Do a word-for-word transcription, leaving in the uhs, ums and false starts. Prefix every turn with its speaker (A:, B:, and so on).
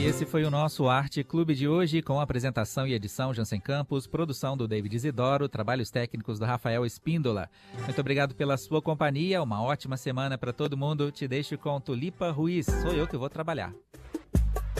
A: E esse foi o nosso Arte Clube de hoje, com apresentação e edição Jansen Campos, produção do David Isidoro, trabalhos técnicos do Rafael Espíndola. Muito obrigado pela sua companhia, uma ótima semana para todo mundo. Te deixo com Tulipa Ruiz, sou eu que vou trabalhar.